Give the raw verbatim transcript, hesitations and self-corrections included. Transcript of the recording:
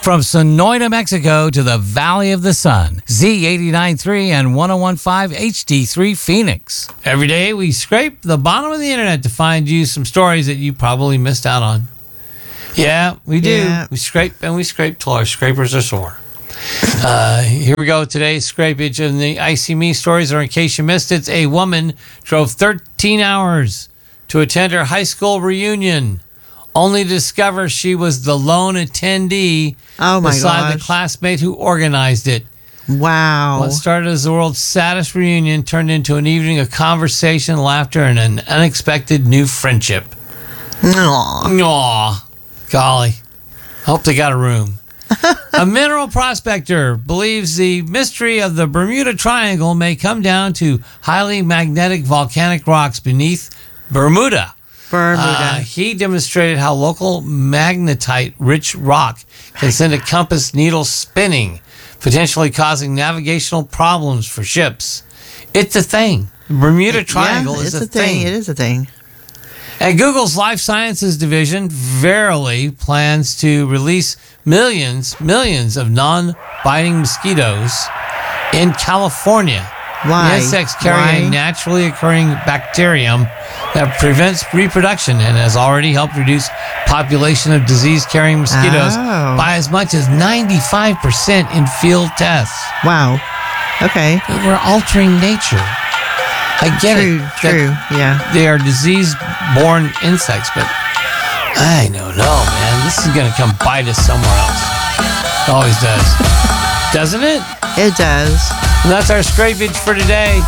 From Sonoyta, Mexico to the Valley of the Sun, Z eighty-nine point three and ten fifteen H D three Phoenix. Every day we scrape the bottom of the internet to find you some stories that you probably missed out on. Yeah, we do. Yeah. We scrape and we scrape till our scrapers are sore. Uh, here we go. Today's scrapage of the Icy Me stories, or in case you missed it, a woman drove thirteen hours to attend her high school reunion, only to discover she was the lone attendee Oh my beside the gosh. classmate who organized it. Wow. What started as the world's saddest reunion turned into an evening of conversation, laughter, and an unexpected new friendship. Aw. Aw, golly. Hope they got a room. A mineral prospector believes the mystery of the Bermuda Triangle may come down to highly magnetic volcanic rocks beneath Bermuda. Bermuda. Uh, he demonstrated how local magnetite-rich rock can send a compass needle spinning, potentially causing navigational problems for ships. It's a thing. The Bermuda Triangle yeah, is it's a thing. It is a thing. And Google's Life Sciences division, Verily, plans to release millions, millions of non-biting mosquitoes in California. Why? The insects carry Why? a naturally occurring bacterium that prevents reproduction and has already helped reduce population of disease-carrying mosquitoes Oh. by as much as ninety-five percent in field tests. Wow. Okay. We're altering nature. I get True, it. that true. Yeah. They are disease-borne insects, but I don't know, man. This is going to come bite us somewhere else. It always does. Doesn't it? It does. And that's our scrapage for today.